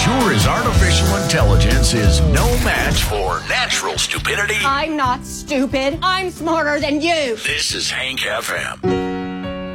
sure as artificial intelligence is no match for natural stupidity. I'm not stupid. I'm smarter than you. This is Hank FM.